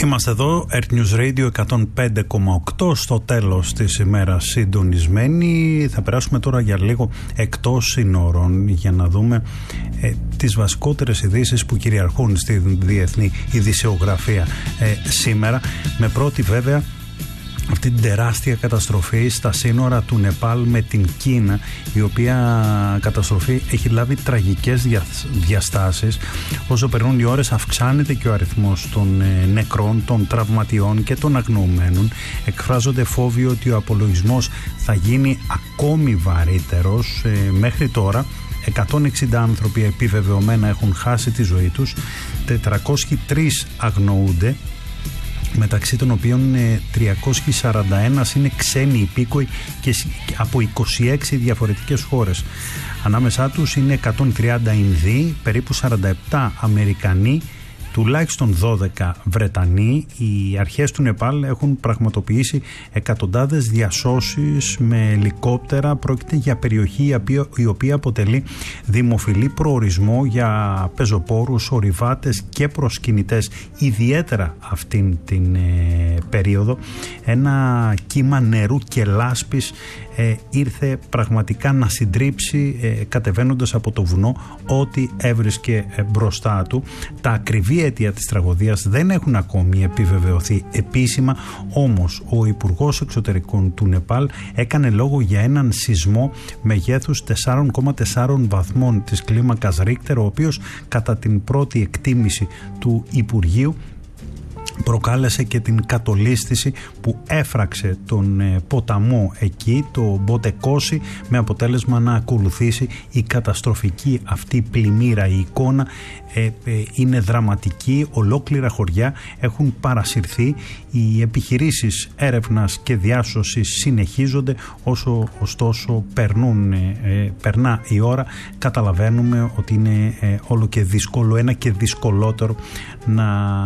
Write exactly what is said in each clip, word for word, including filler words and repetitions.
Είμαστε εδώ, Earth News Radio εκατόν πέντε κόμμα οκτώ, στο τέλος της ημέρας συντονισμένοι. Θα περάσουμε τώρα για λίγο εκτός συνόρων για να δούμε ε, τις βασικότερες ειδήσεις που κυριαρχούν στη διεθνή ειδησιογραφία ε, σήμερα. Με πρώτη βέβαια αυτή την τεράστια καταστροφή στα σύνορα του Νεπάλ με την Κίνα, η οποία καταστροφή έχει λάβει τραγικές διαστάσεις. Όσο περνούν οι ώρες αυξάνεται και ο αριθμός των νεκρών, των τραυματιών και των αγνοωμένων. Εκφράζονται φόβοι ότι ο απολογισμός θα γίνει ακόμη βαρύτερος. Μέχρι τώρα εκατόν εξήντα άνθρωποι επιβεβαιωμένα έχουν χάσει τη ζωή τους, τετρακόσιοι τρεις αγνοούνται, μεταξύ των οποίων τριακόσιοι σαράντα ένα είναι ξένοι υπήκοοι και από είκοσι έξι διαφορετικές χώρες. Ανάμεσά τους είναι εκατόν τριάντα Ινδοί, περίπου σαράντα επτά Αμερικανοί, τουλάχιστον δώδεκα Βρετανοί. Οι αρχές του Νεπάλ έχουν πραγματοποιήσει εκατοντάδες διασώσεις με ελικόπτερα. Πρόκειται για περιοχή η οποία αποτελεί δημοφιλή προορισμό για πεζοπόρους, ορειβάτες και προσκυνητές, ιδιαίτερα αυτήν την ε, περίοδο. Ένα κύμα νερού και λάσπης ε, ήρθε πραγματικά να συντρίψει ε, κατεβαίνοντας από το βουνό ό,τι έβρισκε ε, μπροστά του. Τα ακριβή αίτια της τραγωδίας δεν έχουν ακόμη επιβεβαιωθεί επίσημα, όμως ο Υπουργός Εξωτερικών του Νεπάλ έκανε λόγο για έναν σεισμό μεγέθους τέσσερα κόμμα τέσσερα βαθμών της κλίμακας Ρίκτερ, ο οποίος κατά την πρώτη εκτίμηση του Υπουργείου προκάλεσε και την κατολίσθηση που έφραξε τον ποταμό εκεί, το Μποτεκόσι, με αποτέλεσμα να ακολουθήσει η καταστροφική αυτή πλημμύρα. Η εικόνα ε, ε, είναι δραματική, ολόκληρα χωριά έχουν παρασυρθεί. Οι επιχειρήσεις έρευνας και διάσωσης συνεχίζονται, όσο ωστόσο περνούν, ε, περνά η ώρα. Καταλαβαίνουμε ότι είναι ε, όλο και δύσκολο, ένα και δυσκολότερο να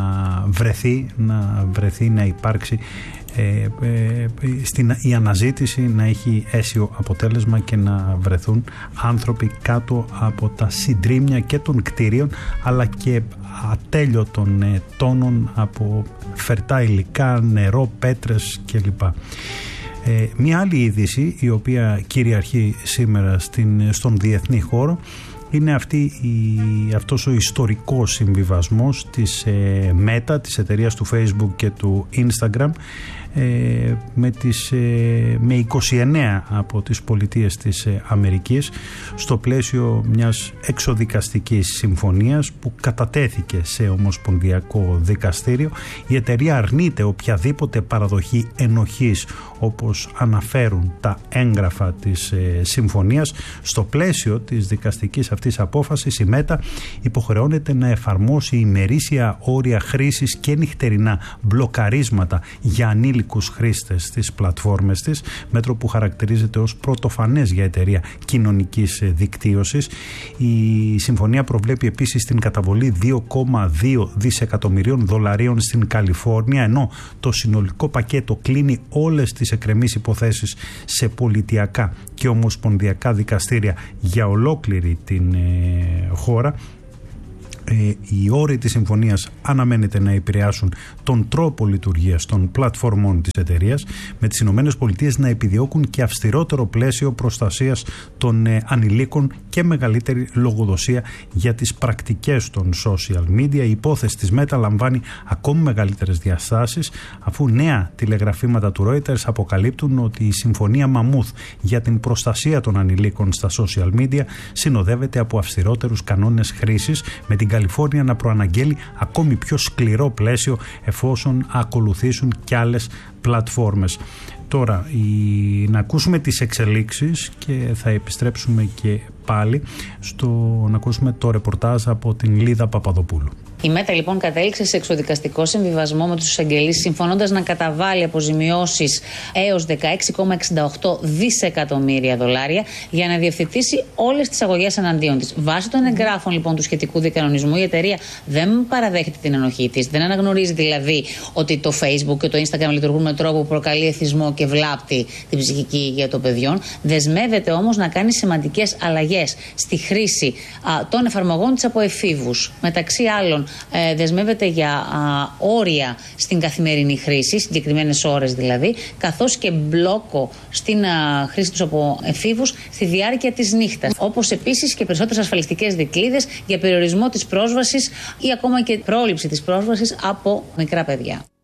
βρεθεί, να βρεθεί, να υπάρξει ε, ε, στην, η αναζήτηση να έχει αίσιο αποτέλεσμα και να βρεθούν άνθρωποι κάτω από τα συντρίμμια και των κτίριων, αλλά και ατέλειωτων ε, τόνων από φερτά υλικά, νερό, πέτρες κλπ. Ε, μια άλλη είδηση η οποία κυριαρχεί σήμερα στην, στον διεθνή χώρο είναι αυτή η, αυτός ο ιστορικός συμβιβασμός της ε, Meta, της εταιρείας του Facebook και του Instagram, ε, με, τις, ε, με είκοσι εννέα από τις πολιτείες της ε, Αμερικής, στο πλαίσιο μιας εξοδικαστικής συμφωνίας που κατατέθηκε σε ομοσπονδιακό δικαστήριο. Η εταιρεία αρνείται οποιαδήποτε παραδοχή ενοχής, όπως αναφέρουν τα έγγραφα της ε, συμφωνίας. Στο πλαίσιο της δικαστικής αυτής απόφασης, η Meta υποχρεώνεται να εφαρμόσει ημερήσια όρια χρήσης και νυχτερινά μπλοκαρίσματα για ανήλικους χρήστες στις πλατφόρμες της, μέτρο που χαρακτηρίζεται ως πρωτοφανές για εταιρεία κοινωνικής δικτύωσης. Η συμφωνία προβλέπει επίσης την καταβολή δύο κόμμα δύο δισεκατομμυρίων δολαρίων στην Καλιφόρνια, ενώ το συνολικό πακέτο κλείνει όλες τις εκκρεμείς υποθέσεις σε πολιτιακά και ομοσπονδιακά δικαστήρια για ολόκληρη την ε, χώρα. Ε, οι όροι της συμφωνίας αναμένεται να επηρεάσουν τον τρόπο λειτουργίας των πλατφορμών της εταιρείας, με τις Ηνωμένες Πολιτείες να επιδιώκουν και αυστηρότερο πλαίσιο προστασίας των ε, ανηλίκων και μεγαλύτερη λογοδοσία για τις πρακτικές των social media. Η υπόθεση της Meta λαμβάνει ακόμη μεγαλύτερες διαστάσεις, αφού νέα τηλεγραφήματα του Reuters αποκαλύπτουν ότι η συμφωνία Μαμούθ για την προστασία των ανηλίκων στα social media συνοδεύεται από αυστηρότερους κανόνες χρήσης, με την Καλιφόρνια να προαναγγέλει ακόμη πιο σκληρό πλαίσιο εφόσον ακολουθήσουν κι άλλες πλατφόρμες. Τώρα η... να ακούσουμε τις εξελίξεις και θα επιστρέψουμε και πάλι στο να ακούσουμε το ρεπορτάζ από την Λίδα Παπαδοπούλου. Η Meta λοιπόν κατέληξε σε εξοδικαστικό συμβιβασμό με τους εισαγγελείς, συμφωνώντας να καταβάλει αποζημιώσεις έως δεκαέξι κόμμα εξήντα οκτώ δισεκατομμύρια δολάρια για να διευθετήσει όλες τις αγωγές εναντίον της. Βάσει των εγγράφων λοιπόν του σχετικού δικανονισμού, η εταιρεία δεν παραδέχεται την ενοχή της, δεν αναγνωρίζει δηλαδή ότι το Facebook και το Instagram λειτουργούν με τρόπο που προκαλεί εθισμό και βλάπτει την ψυχική υγεία των παιδιών. Δεσμεύεται όμως να κάνει σημαντικές αλλαγές στη χρήση α, των εφαρμογών της από εφήβους. Μεταξύ άλλων, τρίτον, ε, δεσμεύεται για α, όρια στην καθημερινή χρήση, συγκεκριμένες ώρες δηλαδή, καθώς και μπλόκο στην α, χρήση τους από εφήβους στη διάρκεια της νύχτας. Όπως επίσης και περισσότερες ασφαλιστικές δικλείδες για περιορισμό της πρόσβασης ή ακόμα και πρόληψη της πρόσβασης από μικρά παιδιά.